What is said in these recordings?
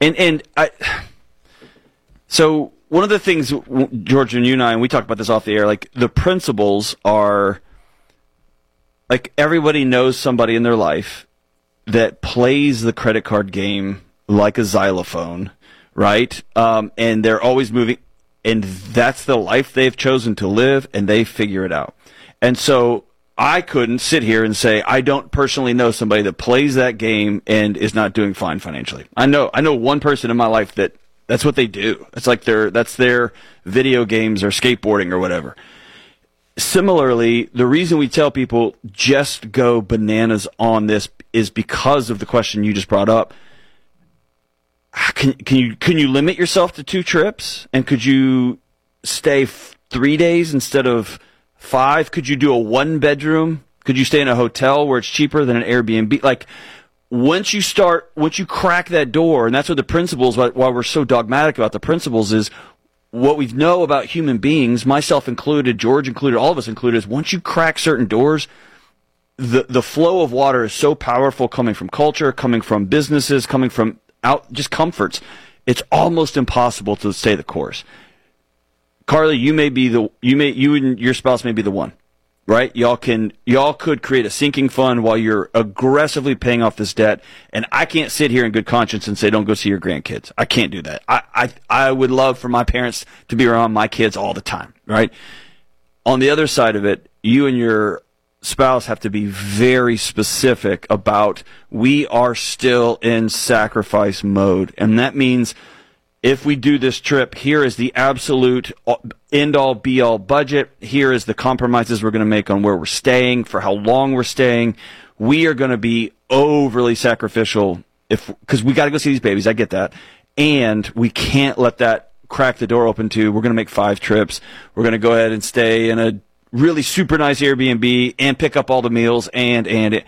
So one of the things, George, and you and I, and we talked about this off the air, like the principles are, like everybody knows somebody in their life that plays the credit card game like a xylophone, right? And they're always moving, and that's the life they've chosen to live, and they figure it out. And so I couldn't sit here and say I don't personally know somebody that plays that game and is not doing fine financially. I know one person in my life that's what they do. It's like that's their video games or skateboarding or whatever. Similarly, the reason we tell people just go bananas on this is because of the question you just brought up. Can you limit yourself to 2 trips? And could you stay 3 days instead of 5? Could you do a 1-bedroom? Could you stay in a hotel where it's cheaper than an Airbnb? Like, once you crack that door, and that's what the principles, why we're so dogmatic about the principles, is what we know about human beings, myself included, George included, all of us included, is once you crack certain doors, the flow of water is so powerful, coming from culture, coming from businesses, coming from just comforts. It's almost impossible to stay the course. Carly, you and your spouse may be the one, right? Y'all could create a sinking fund while you're aggressively paying off this debt. And I can't sit here in good conscience and say, don't go see your grandkids. I can't do that. I would love for my parents to be around my kids all the time, right? On the other side of it, you and your spouse have to be very specific about, we are still in sacrifice mode. And that means, if we do this trip, here is the absolute end-all, be-all budget. Here is the compromises we're going to make on where we're staying, for how long we're staying. We are going to be overly sacrificial because we got to go see these babies. I get that. And we can't let that crack the door open to, we're going to make 5 trips. We're going to go ahead and stay in a really super nice Airbnb and pick up all the meals. Man,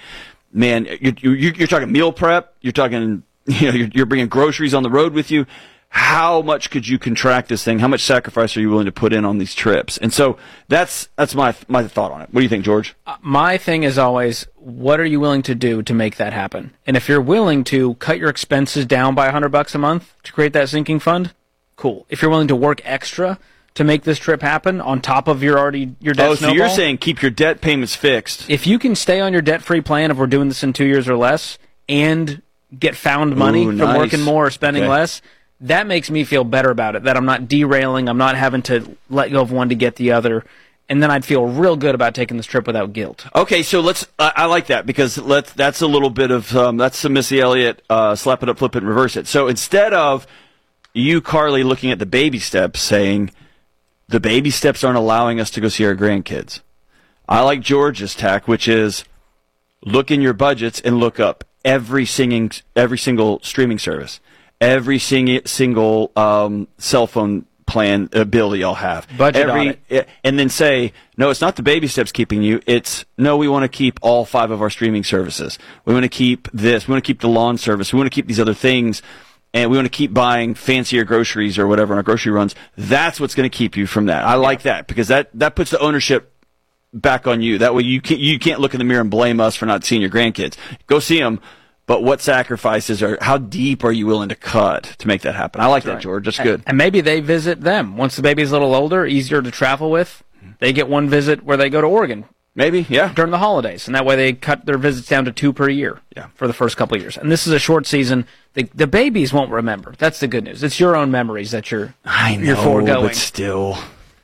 you're talking meal prep. You're talking, you're bringing groceries on the road with you. How much could you contract this thing? How much sacrifice are you willing to put in on these trips? And so that's my thought on it. What do you think, George? My thing is always, what are you willing to do to make that happen? And if you're willing to cut your expenses down by $100 a month to create that sinking fund, cool. If you're willing to work extra to make this trip happen on top of your debt snowball. So you're saying keep your debt payments fixed. If you can stay on your debt-free plan, if we're doing this in 2 years or less, and get found money from working more or spending less, that makes me feel better about it, that I'm not derailing, I'm not having to let go of one to get the other, and then I'd feel real good about taking this trip without guilt. Okay, so I like that, because that's a little bit of, that's some Missy Elliott, slap it up, flip it, and reverse it. So instead of you, Carly, looking at the baby steps, saying, the baby steps aren't allowing us to go see our grandkids, I like George's tack, which is look in your budgets and look up every single streaming service, every single cell phone plan bill that y'all have. Budget on it. And then say, no, it's not the baby steps keeping you. It's, no, we want to keep all 5 of our streaming services. We want to keep this. We want to keep the lawn service. We want to keep these other things. And we want to keep buying fancier groceries or whatever on our grocery runs. That's what's going to keep you from that. I like that, because that puts the ownership back on you. That way you can't look in the mirror and blame us for not seeing your grandkids. Go see them. But what sacrifices how deep are you willing to cut to make that happen? I like that, George. That's good. And maybe they visit them. Once the baby's a little older, easier to travel with, they get one visit where they go to Oregon. Maybe, yeah. During the holidays. And that way they cut their visits down to 2 per year for the first couple of years. And this is a short season. The babies won't remember. That's the good news. It's your own memories that you're foregoing. But still.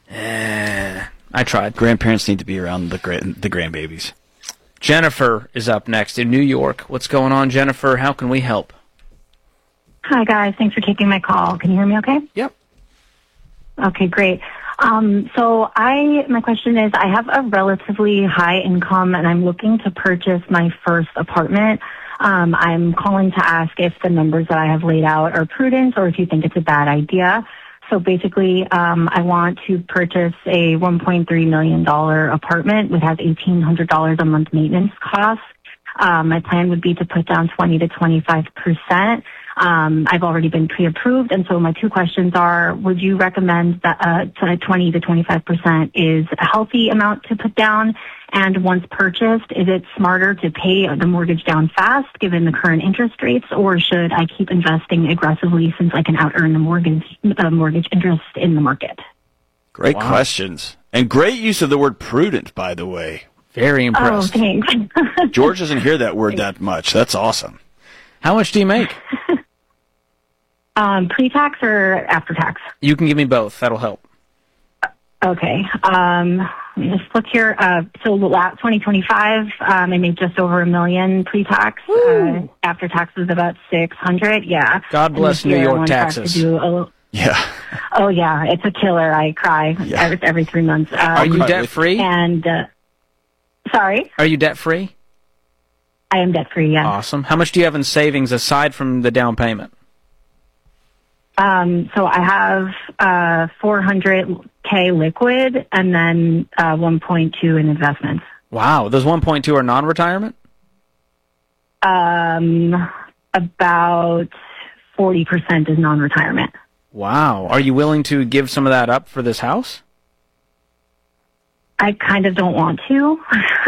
I tried. Grandparents need to be around the grandbabies. Jennifer is up next in New York. What's going on, Jennifer? How can we help? Hi, guys. Thanks for taking my call. Can you hear me okay? Yep. Okay, great. So my question is, I have a relatively high income and I'm looking to purchase my first apartment. I'm calling to ask if the numbers that I have laid out are prudent or if you think it's a bad idea. So basically, I want to purchase a $1.3 million apartment which has $1,800 a month maintenance costs. My plan would be to put down 20 to 25%. I've already been pre-approved. And so my two questions are, would you recommend that 20 to 25% is a healthy amount to put down? And once purchased, is it smarter to pay the mortgage down fast given the current interest rates, or should I keep investing aggressively since I can out-earn the mortgage interest in the market? Great questions. And great use of the word prudent, by the way. Very impressed. Oh, thanks. George doesn't hear that word that much. That's awesome. How much do you make? Pre-tax or after-tax? You can give me both. That'll help. Okay. Let me just look here. So 2025, I made just over $1 million pre-tax. After tax was about $600. Yeah. God bless New York taxes. Yeah. Oh yeah, it's a killer. I cry every 3 months. Are you debt-free? And sorry. Are you debt-free? I am debt-free. Yeah. Awesome. How much do you have in savings aside from the down payment? So I have $400K liquid and then 1.2 in investments. Wow, those 1.2 are non-retirement? About 40% is non-retirement. Wow. Are you willing to give some of that up for this house? I kind of don't want to.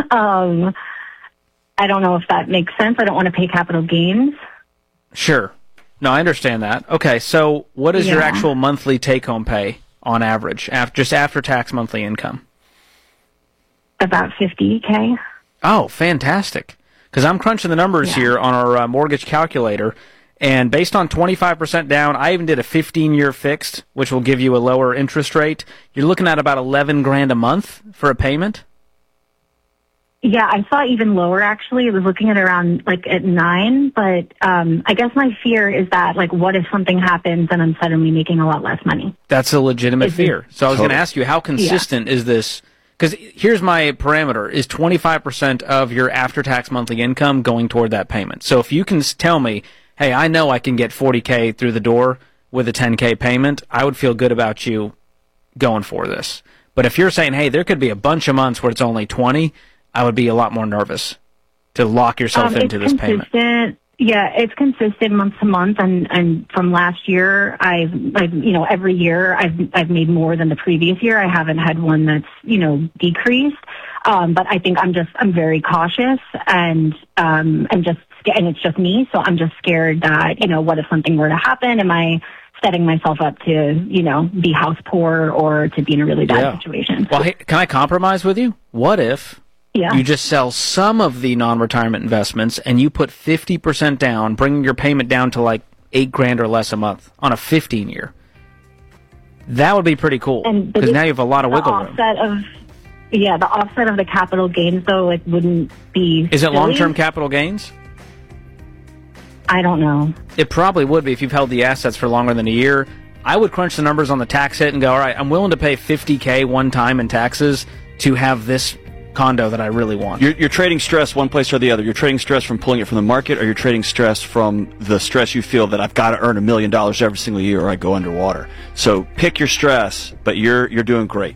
I don't know if that makes sense. I don't want to pay capital gains. Sure. No, I understand that. Okay, so what is your actual monthly take-home pay on average, just after-tax monthly income? About $50K. Oh, fantastic. Because I'm crunching the numbers here on our mortgage calculator, and based on 25% down, I even did a 15-year fixed, which will give you a lower interest rate. You're looking at about $11,000 a month for a payment. Yeah, I saw even lower, actually. I was looking at around, at 9, but I guess my fear is that, what if something happens and I'm suddenly making a lot less money? That's a legitimate fear. So I was going to ask you, how consistent is this? Because here's my parameter, is 25% of your after-tax monthly income going toward that payment. So if you can tell me, hey, I know I can get $40K through the door with a $10K payment, I would feel good about you going for this. But if you're saying, hey, there could be a bunch of months where it's only 20, I would be a lot more nervous to lock yourself into this payment. Yeah, it's consistent month to month, and from last year, every year I've made more than the previous year. I haven't had one that's decreased, but I think I'm very cautious, and it's just me, so I'm just scared that what if something were to happen? Am I setting myself up to be house poor or to be in a really bad situation? Well, hey, can I compromise with you? What if you just sell some of the non-retirement investments and you put 50% down, bringing your payment down to $8,000 or less a month on a 15-year? That would be pretty cool, because now you have a lot of wiggle room. The offset of the capital gains, though, it wouldn't be. Is it long-term capital gains? I don't know. It probably would be if you've held the assets for longer than a year. I would crunch the numbers on the tax hit and go, all right, I'm willing to pay $50K one time in taxes to have this condo that I really want. You're trading stress one place or the other. You're trading stress from pulling it from the market, or you're trading stress from the stress you feel that I've got to earn $1 million every single year or I go underwater. So pick your stress, but you're doing great.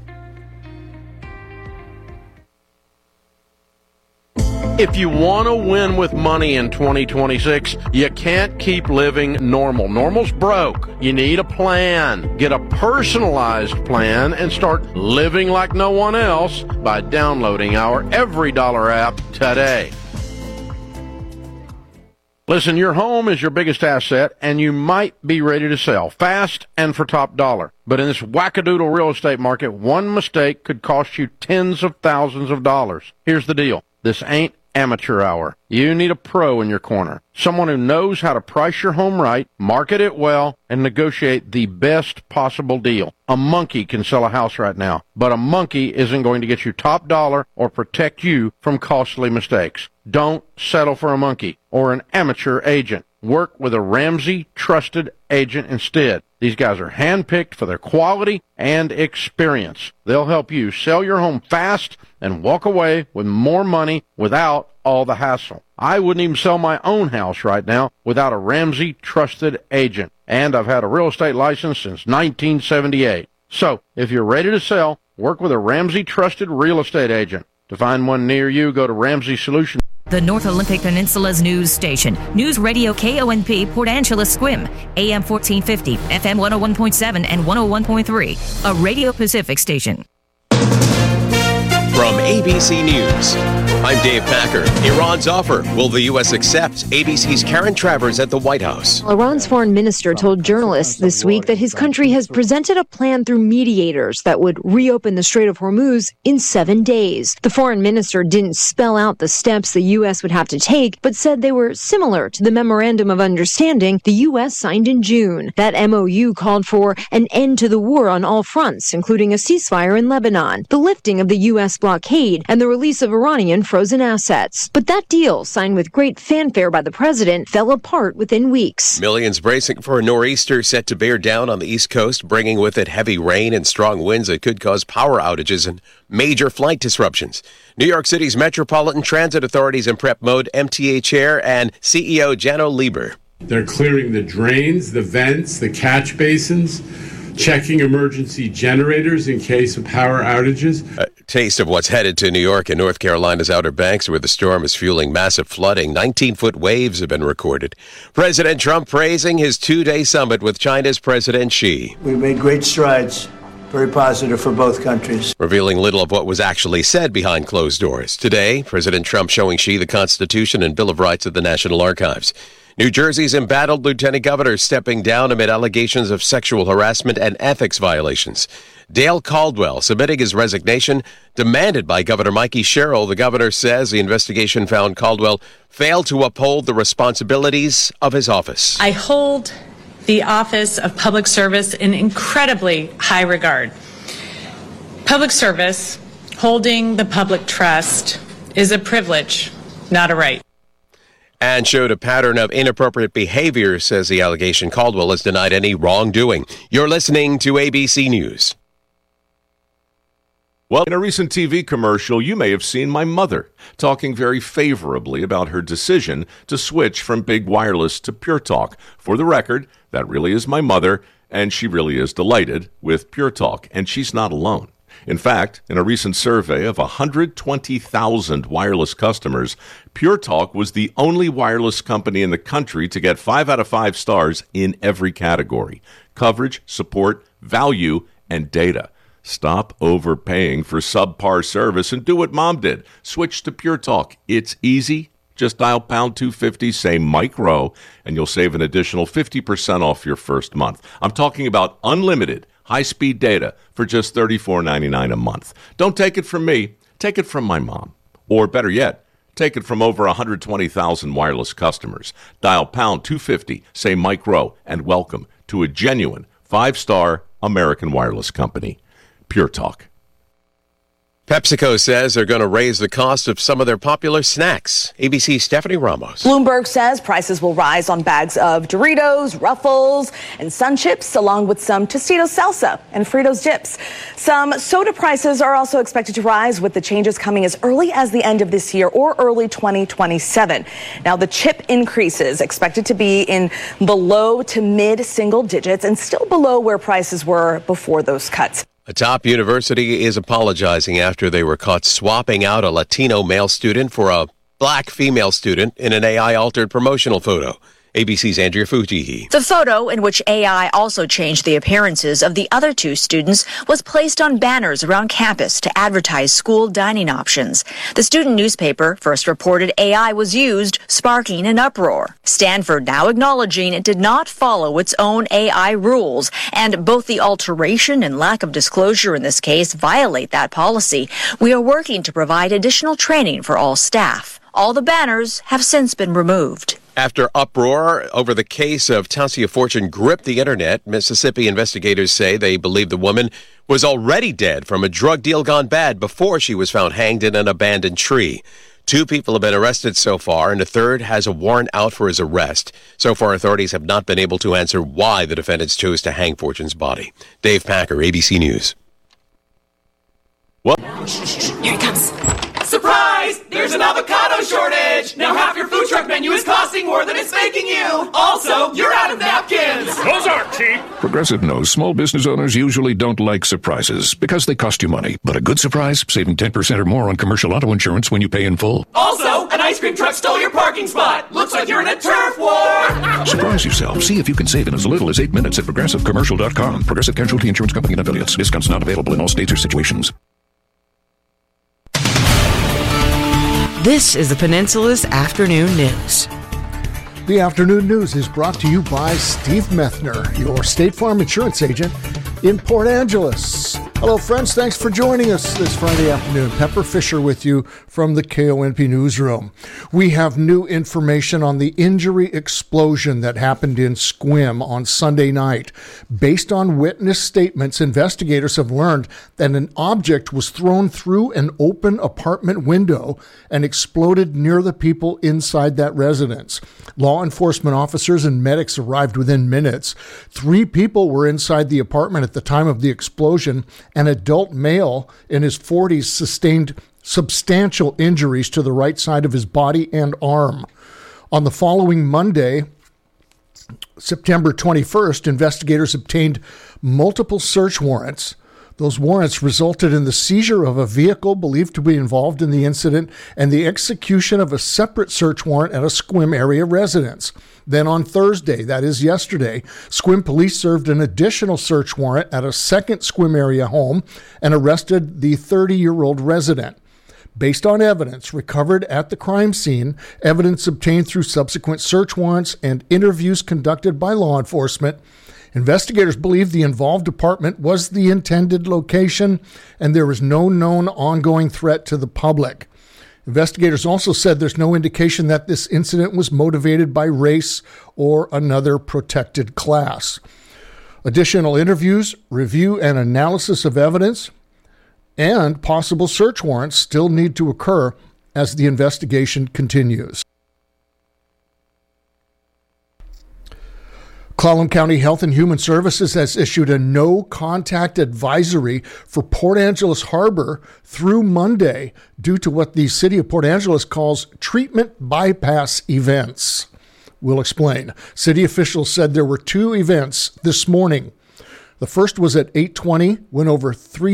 If you want to win with money in 2026, you can't keep living normal. Normal's broke. You need a plan. Get a personalized plan and start living like no one else by downloading our Every Dollar app today. Listen, your home is your biggest asset, and you might be ready to sell fast and for top dollar. But in this wackadoodle real estate market, one mistake could cost you tens of thousands of dollars. Here's the deal. This ain't amateur hour. You need a pro in your corner. Someone who knows how to price your home right, market it well, and negotiate the best possible deal. A monkey can sell a house right now, but a monkey isn't going to get you top dollar or protect you from costly mistakes. Don't settle for a monkey or an amateur agent. Work with a Ramsey trusted agent instead. These guys are handpicked for their quality and experience. They'll help you sell your home fast and walk away with more money without all the hassle. I wouldn't even sell my own house right now without a Ramsey trusted agent. And I've had a real estate license since 1978. So, if you're ready to sell, work with a Ramsey trusted real estate agent. To find one near you, go to RamseySolutions. The North Olympic Peninsula's news station. News Radio KONP Port Angeles Squim. AM 1450, FM 101.7 and 101.3. A Radio Pacific station. From ABC News, I'm Dave Packer. Iran's offer. Will the U.S. accept? ABC's Karen Travers at the White House. Iran's foreign minister told journalists this week that his country has presented a plan through mediators that would reopen the Strait of Hormuz in 7 days. The foreign minister didn't spell out the steps the U.S. would have to take, but said they were similar to the Memorandum of Understanding the U.S. signed in June. That MOU called for an end to the war on all fronts, including a ceasefire in Lebanon, the lifting of the U.S. blockade, and the release of Iranian frozen assets. But that deal, signed with great fanfare by the president, fell apart within weeks. Millions bracing for a nor'easter set to bear down on the East Coast, bringing with it heavy rain and strong winds that could cause power outages and major flight disruptions. New York City's Metropolitan Transit Authority's in prep mode. MTA Chair and CEO Janno Lieber. They're clearing the drains, the vents, the catch basins, checking emergency generators in case of power outages. A taste of what's headed to New York and North Carolina's Outer Banks, where the storm is fueling massive flooding. 19-foot waves have been recorded. President Trump praising his two-day summit with China's President Xi. We made great strides. Very positive for both countries. Revealing little of what was actually said behind closed doors. Today, President Trump showing Xi the Constitution and Bill of Rights at the National Archives. New Jersey's embattled lieutenant governor stepping down amid allegations of sexual harassment and ethics violations. Dale Caldwell submitting his resignation, demanded by Governor Mikey Sherrill. The governor says the investigation found Caldwell failed to uphold the responsibilities of his office. I hold the office of public service in incredibly high regard. Public service, holding the public trust, is a privilege, not a right. And showed a pattern of inappropriate behavior, says the allegation. Caldwell has denied any wrongdoing. You're listening to ABC News. Well, in a recent TV commercial, you may have seen my mother talking very favorably about her decision to switch from Big Wireless to Pure Talk. For the record, that really is my mother, and she really is delighted with Pure Talk, and she's not alone. In fact, in a recent survey of 120,000 wireless customers, Pure Talk was the only wireless company in the country to get 5 out of 5 stars in every category: coverage, support, value, and data. Stop overpaying for subpar service and do what Mom did. Switch to Pure Talk. It's easy. Just dial pound 250, say Mike Rowe, and you'll save an additional 50% off your first month. I'm talking about unlimited high-speed data for just $34.99 a month. Don't take it from me. Take it from my mom. Or better yet, take it from over 120,000 wireless customers. Dial pound 250, say Mike Rowe, and welcome to a genuine 5-star American wireless company. Pure Talk. PepsiCo says they're going to raise the cost of some of their popular snacks. ABC's Stephanie Ramos. Bloomberg says prices will rise on bags of Doritos, Ruffles, and Sun Chips, along with some Tostitos salsa and Fritos dips. Some soda prices are also expected to rise, with the changes coming as early as the end of this year or early 2027. Now, the chip increases expected to be in the low to mid single digits and still below where prices were before those cuts. A top university is apologizing after they were caught swapping out a Latino male student for a black female student in an AI-altered promotional photo. ABC's Andrea Fujihi. The photo, in which AI also changed the appearances of the other two students, was placed on banners around campus to advertise school dining options. The student newspaper first reported AI was used, sparking an uproar. Stanford now acknowledging it did not follow its own AI rules, and both the alteration and lack of disclosure in this case violate that policy. We are working to provide additional training for all staff. All the banners have since been removed. After uproar over the case of Tasia Fortune gripped the internet, Mississippi investigators say they believe the woman was already dead from a drug deal gone bad before she was found hanged in an abandoned tree. 2 people have been arrested so far, and a third has a warrant out for his arrest. So far, authorities have not been able to answer why the defendants chose to hang Fortune's body. Dave Packer, ABC News. Well, here it comes. Surprise! There's an avocado shortage! Now half your food truck menu is costing more than it's making you! Also, you're out of napkins! Those are cheap. Progressive knows small business owners usually don't like surprises because they cost you money. But a good surprise, saving 10% or more on commercial auto insurance when you pay in full. Also, an ice cream truck stole your parking spot. Looks like you're in a turf war. Surprise yourself. See if you can save in as little as 8 minutes at ProgressiveCommercial.com. Progressive Casualty Insurance Company and affiliates. Discounts not available in all states or situations. This is the Peninsula's Afternoon News. The afternoon news is brought to you by Steve Methner, your State Farm insurance agent in Port Angeles. Hello, friends. Thanks for joining us this Friday afternoon. Pepper Fisher with you from the KONP newsroom. We have new information on the injury explosion that happened in Sequim on Sunday night. Based on witness statements, investigators have learned that an object was thrown through an open apartment window and exploded near the people inside that residence. Law enforcement officers and medics arrived within minutes. 3 people were inside the apartment at the time of the explosion. An adult male in his 40s sustained substantial injuries to the right side of his body and arm. On the following Monday, September 21st, investigators obtained multiple search warrants. Those warrants resulted in the seizure of a vehicle believed to be involved in the incident and the execution of a separate search warrant at a Sequim area residence. Then on Thursday, that is yesterday, Sequim police served an additional search warrant at a second Sequim area home and arrested the 30-year-old resident. Based on evidence recovered at the crime scene, evidence obtained through subsequent search warrants, and interviews conducted by law enforcement, investigators believe the involved apartment was the intended location and there was no known ongoing threat to the public. Investigators also said there's no indication that this incident was motivated by race or another protected class. Additional interviews, review, and analysis of evidence and possible search warrants still need to occur as the investigation continues. Clallam County Health and Human Services has issued a no-contact advisory for Port Angeles Harbor through Monday due to what the city of Port Angeles calls treatment bypass events. We'll explain. City officials said there were 2 events this morning. The first was at 8:20 when over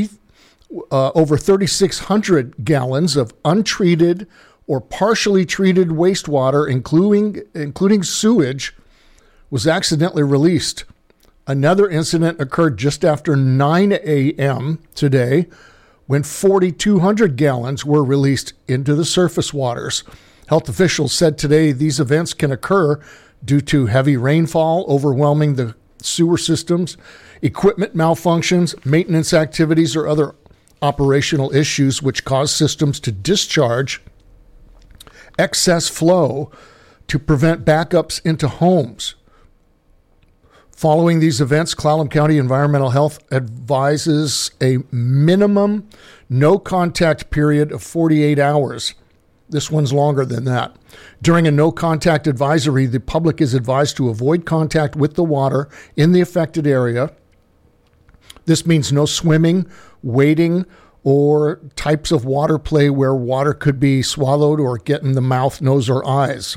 3,600 gallons of untreated or partially treated wastewater, including sewage, was accidentally released. Another incident occurred just after 9 a.m. today when 4,200 gallons were released into the surface waters. Health officials said today these events can occur due to heavy rainfall overwhelming the sewer systems, equipment malfunctions, maintenance activities, or other operational issues which cause systems to discharge excess flow to prevent backups into homes. Following these events, Clallam County Environmental Health advises a minimum no-contact period of 48 hours. This one's longer than that. During a no-contact advisory, the public is advised to avoid contact with the water in the affected area. This means no swimming, wading, or types of water play where water could be swallowed or get in the mouth, nose, or eyes.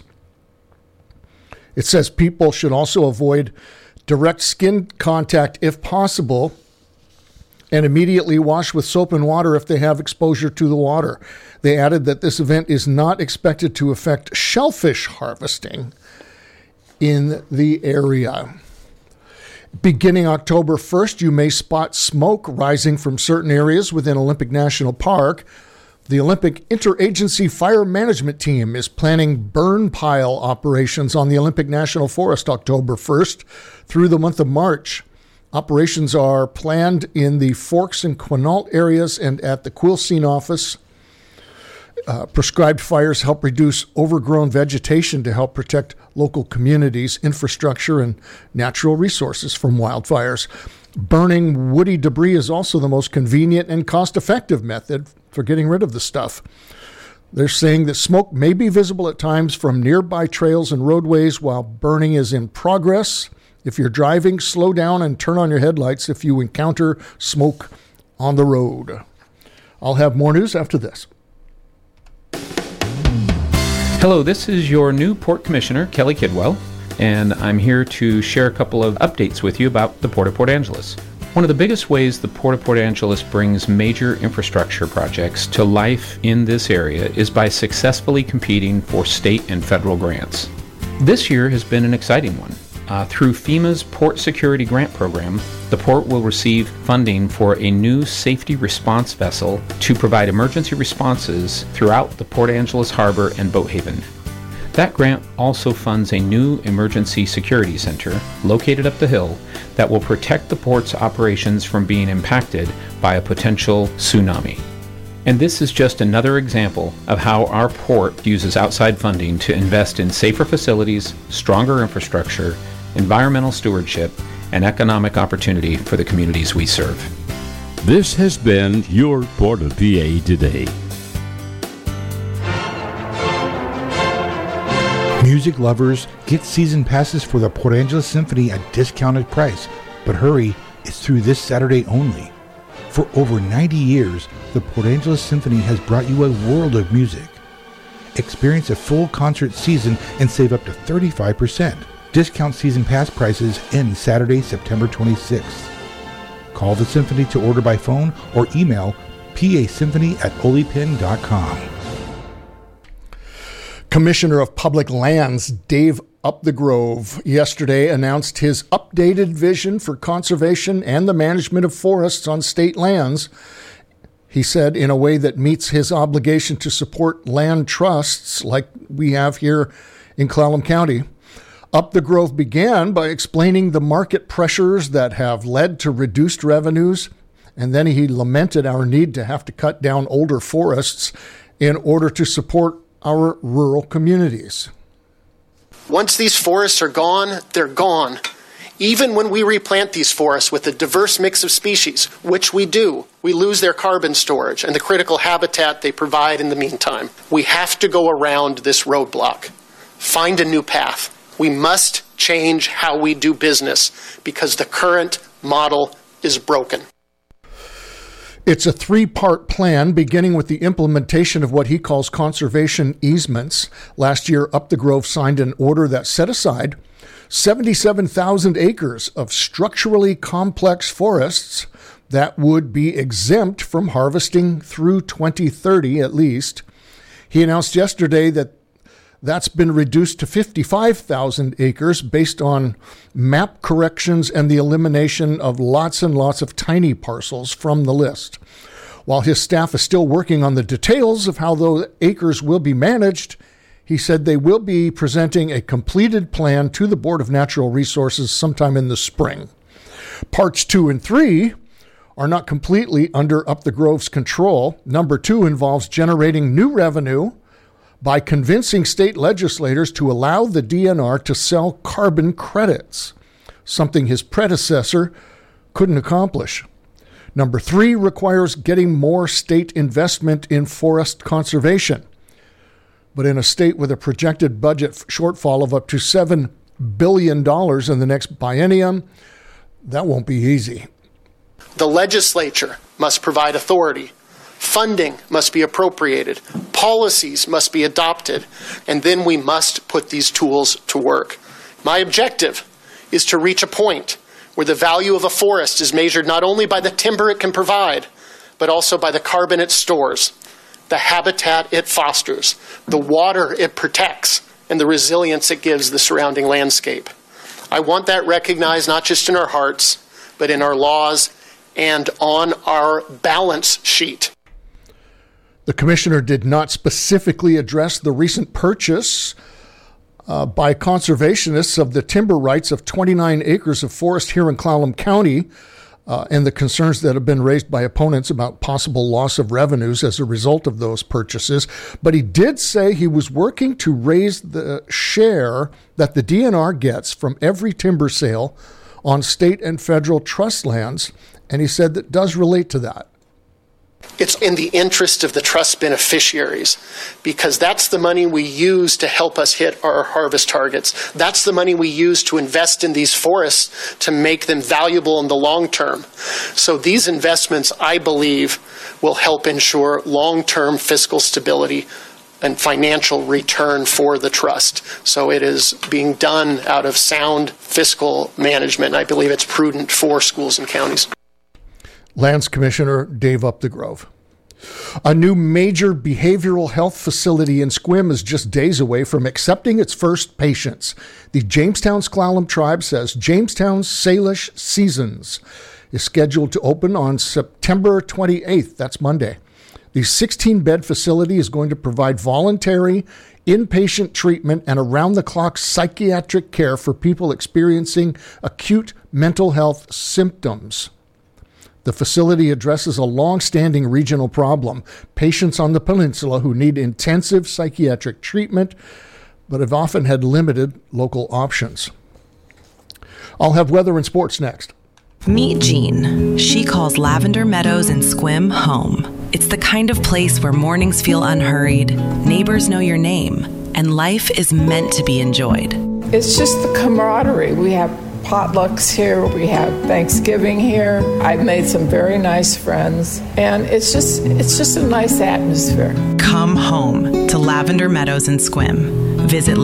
It says people should also avoid direct skin contact if possible, and immediately wash with soap and water if they have exposure to the water. They added that this event is not expected to affect shellfish harvesting in the area. Beginning October 1st, you may spot smoke rising from certain areas within Olympic National Park. The Olympic Interagency Fire Management Team is planning burn pile operations on the Olympic National Forest October 1st through the month of March. Operations are planned in the Forks and Quinault areas and at the Quilcene office. Prescribed fires help reduce overgrown vegetation to help protect local communities, infrastructure, and natural resources from wildfires. Burning woody debris is also the most convenient and cost-effective method for getting rid of the stuff. They're saying that smoke may be visible at times from nearby trails and roadways while burning is in progress. If you're driving, slow down and turn on your headlights if you encounter smoke on the road. I'll have more news after this. Hello, this is your new Port Commissioner, Kelly Kidwell. and I'm here to share a couple of updates with you about the Port of Port Angeles. One of the biggest ways the Port of Port Angeles brings major infrastructure projects to life in this area is by successfully competing for state and federal grants. This year has been an exciting one. Through FEMA's Port Security Grant Program, the port will receive funding for a new safety response vessel to provide emergency responses throughout the Port Angeles Harbor and Boat Haven. That grant also funds a new emergency security center located up the hill that will protect the port's operations from being impacted by a potential tsunami. And this is just another example of how our port uses outside funding to invest in safer facilities, stronger infrastructure, environmental stewardship, and economic opportunity for the communities we serve. This has been your Port of PA Today. Music lovers, get season passes for the Port Angeles Symphony at discounted price. But hurry, it's through this Saturday only. For over 90 years, the Port Angeles Symphony has brought you a world of music. Experience a full concert season and save up to 35%. Discount season pass prices end Saturday, September 26th. Call the Symphony to order by phone or email pasymphony@olipin.com. Commissioner of Public Lands Dave Upthegrove yesterday announced his updated vision for conservation and the management of forests on state lands. He said in a way that meets his obligation to support land trusts like we have here in Clallam County. Upthegrove began by explaining the market pressures that have led to reduced revenues, and then he lamented our need to have to cut down older forests in order to support our rural communities. Once these forests are gone, they're gone. Even when we replant these forests with a diverse mix of species, which we do, we lose their carbon storage and the critical habitat they provide in the meantime. We have to go around this roadblock, find a new path. We must change how we do business because the current model is broken. It's a three-part plan beginning with the implementation of what he calls conservation easements. Last year, Upthegrove signed an order that set aside 77,000 acres of structurally complex forests that would be exempt from harvesting through 2030 at least. He announced yesterday that that's been reduced to 55,000 acres based on map corrections and the elimination of lots and lots of tiny parcels from the list. While his staff is still working on the details of how those acres will be managed, he said they will be presenting a completed plan to the Board of Natural Resources sometime in the spring. Parts 2 and 3 are not completely under Upthegrove's control. Number 2 involves generating new revenue by convincing state legislators to allow the DNR to sell carbon credits, something his predecessor couldn't accomplish. Number 3 requires getting more state investment in forest conservation. But in a state with a projected budget shortfall of up to $7 billion in the next biennium, that won't be easy. The legislature must provide authority. Funding must be appropriated, policies must be adopted, and then we must put these tools to work. My objective is to reach a point where the value of a forest is measured not only by the timber it can provide, but also by the carbon it stores, the habitat it fosters, the water it protects, and the resilience it gives the surrounding landscape. I want that recognized not just in our hearts, but in our laws and on our balance sheet. The commissioner did not specifically address the recent purchase by conservationists of the timber rights of 29 acres of forest here in Clallam County and the concerns that have been raised by opponents about possible loss of revenues as a result of those purchases. But he did say he was working to raise the share that the DNR gets from every timber sale on state and federal trust lands, and he said that does relate to that. It's in the interest of the trust beneficiaries because that's the money we use to help us hit our harvest targets. That's the money we use to invest in these forests to make them valuable in the long term. So these investments, I believe, will help ensure long-term fiscal stability and financial return for the trust. So it is being done out of sound fiscal management. And I believe it's prudent for schools and counties. Lands Commissioner Dave Updegrove. A new major behavioral health facility in Sequim is just days away from accepting its first patients. The Jamestown S'Klallam tribe says Jamestown's Salish Seasons is scheduled to open on September 28th. That's Monday. The 16-bed facility is going to provide voluntary inpatient treatment and around-the-clock psychiatric care for people experiencing acute mental health symptoms. The facility addresses a long-standing regional problem. Patients on the peninsula who need intensive psychiatric treatment but have often had limited local options. I'll have weather and sports next. Meet Jean. She calls Lavender Meadows in Sequim home. It's the kind of place where mornings feel unhurried, neighbors know your name, and life is meant to be enjoyed. It's just the camaraderie. We have potlucks here, we have Thanksgiving here. I've made some very nice friends, and it's just a nice atmosphere. Come home to Lavender Meadows in Sequim. Visit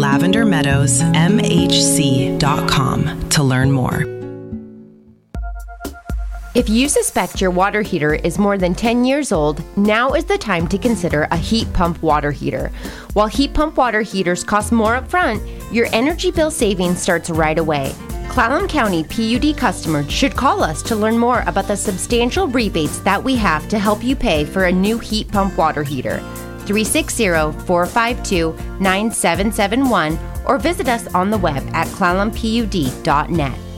lavendermeadowsmhc.com to learn more. If you suspect your water heater is more than 10 years old, now is the time to consider a heat pump water heater. While heat pump water heaters cost more up front, your energy bill savings starts right away. Clallam County PUD customers should call us to learn more about the substantial rebates that we have to help you pay for a new heat pump water heater. 360-452-9771 or visit us on the web at clallampud.net.